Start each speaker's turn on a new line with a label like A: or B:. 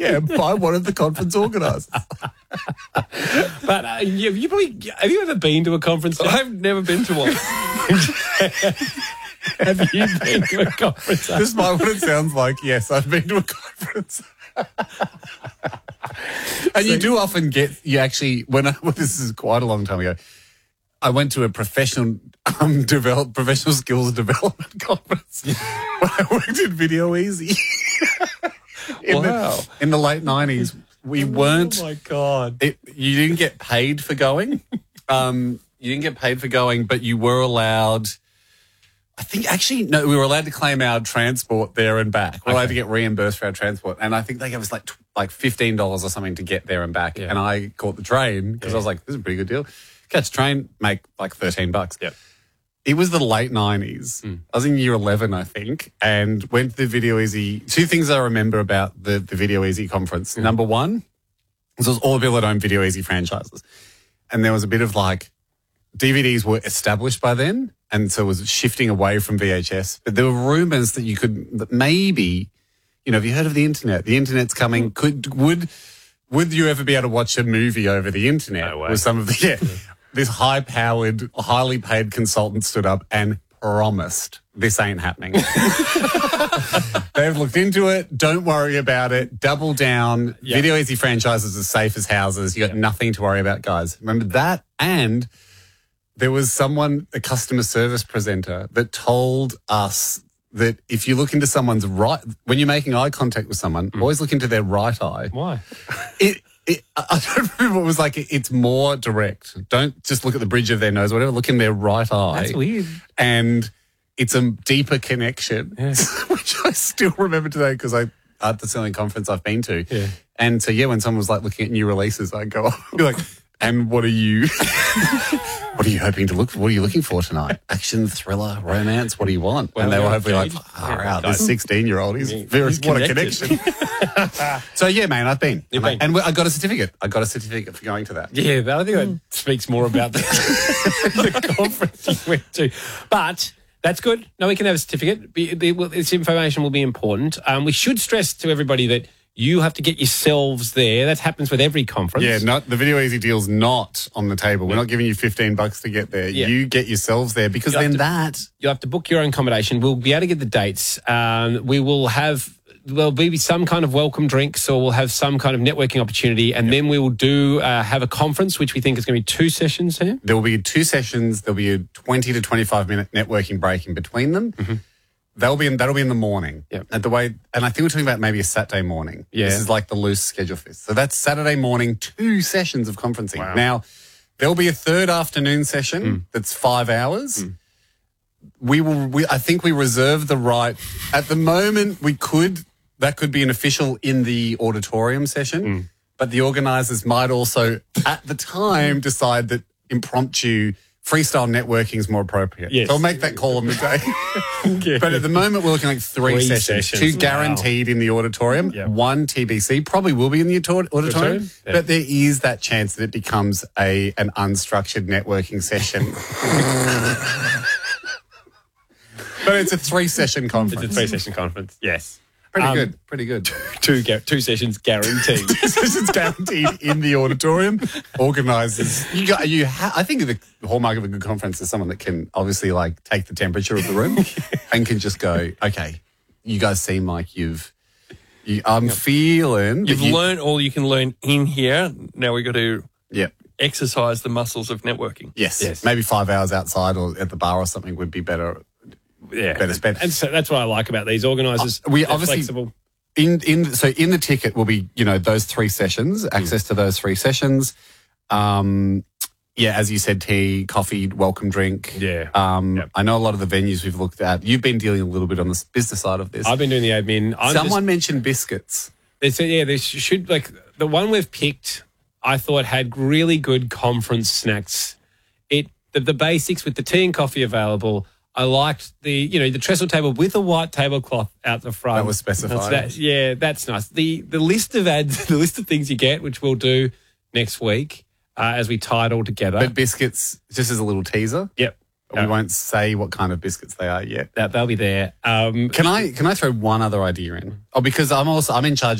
A: Yeah, by one of the conference organisers.
B: But have you ever been to a conference?
C: I've never been to one.
B: Have you been to a conference?
A: Just by what it sounds like, yes, I've been to a conference. And you do often get, this is quite a long time ago, I went to a professional skills development conference when I worked at Video Easy. In the late 90s. We weren't.
B: Oh, my God.
A: You didn't get paid for going. But you were allowed, I think, actually, no, we were allowed to claim our transport there and back. We were allowed to get reimbursed for our transport. And I think they gave us like $15 or something to get there and back. Yeah. And I caught the train because I was like, this is a pretty good deal. Catch the train, make like $13.
B: Yep.
A: It was the late 90s. I was in year 11, I think, and went to the Video Easy. Two things I remember about the Video Easy conference. Number one, this was all the people that own Video Easy franchises. And there was a bit of like, DVDs were established by then, and so it was shifting away from VHS. But there were rumours that maybe, have you heard of the internet? The internet's coming. Would you ever be able to watch a movie over the internet?
B: No way.
A: With some of this high-powered, highly paid consultant stood up and promised this ain't happening. They've looked into it. Don't worry about it. Double down. Yep. Video Easy franchises are safe as houses. You got nothing to worry about, guys. Remember that? And there was a customer service presenter that told us that if you look into someone's when you're making eye contact with someone, always look into their right eye.
B: Why?
A: I don't remember what it was like. It's more direct. Don't just look at the bridge of their nose or whatever. Look in their right eye.
B: That's weird.
A: And it's a deeper connection, which I still remember today because at the selling conference I've been to. Yeah. And so, when someone was like looking at new releases, I'd go, be like, and what are you hoping to what are you looking for tonight? Action, thriller, romance, what do you want? Well, and they were hopefully like, this 16-year-old, what a connection. So, man, I've been. And I got a certificate. I got a certificate for going to that.
B: Yeah, I think that speaks more about the conference you went to. But that's good. No, we can have a certificate. This information will be important. We should stress to everybody that you have to get yourselves there. That happens with every conference.
A: Yeah, the Video Easy deal's not on the table. We're not giving you $15 to get there. Yeah. You get yourselves there because you'll
B: have to book your own accommodation. We'll be able to get the dates. There'll be some kind of welcome drinks, or we'll have some kind of networking opportunity, and then we will have a conference, which we think is going to be 2 sessions here.
A: There will be 2 sessions. There'll be a 20 to 25-minute networking break in between them. Mm-hmm. That'll be in the morning.
B: Yep.
A: And I think we're talking about maybe a Saturday morning. Yeah. This is like the loose schedule for this. So that's Saturday morning, 2 sessions of conferencing. Wow. Now, there'll be a third afternoon session that's 5 hours. I think we reserve the right. At the moment, that could be an official in the auditorium session, but the organisers might also, at the time, decide that impromptu freestyle networking is more appropriate.
B: Yes.
A: So I'll make that call on the day. Yeah. But at the moment, we're looking like 3 sessions. 2 guaranteed in the auditorium, 1 TBC, probably will be in the auditorium, but there is that chance that it becomes an unstructured networking session. But it's a 3-session conference.
B: It's a 3-session conference, yes.
A: Pretty good.
B: 2 sessions guaranteed.
A: 2 sessions guaranteed in the auditorium. Organisers. I think the hallmark of a good conference is someone that can obviously take the temperature of the room and can just go, okay, you guys seem like I'm feeling.
C: You've learned all you can learn in here. Now we've got to exercise the muscles of networking.
A: Yes. Maybe 5 hours outside or at the bar or something would be better.
B: Yeah,
A: better spent.
B: And so that's what I like about these organisers.
A: We obviously
B: flexible.
A: In the ticket will be those 3 sessions, access to those 3 sessions. As you said, tea, coffee, welcome drink.
B: Yeah.
A: I know a lot of the venues we've looked at. You've been dealing a little bit on the business side of this.
B: I've been doing the admin.
A: Someone mentioned biscuits.
B: They said there should the one we've picked. I thought had really good conference snacks. The basics with the tea and coffee available. I liked the trestle table with a white tablecloth out the front.
A: That was specified.
B: That's nice. The list of ads, the list of things you get, which we'll do next week as we tie it all together.
A: But biscuits, just as a little teaser.
B: Yep.
A: We won't say what kind of biscuits they are yet.
B: They'll be there.
A: Can I throw one other idea in? Because I'm in charge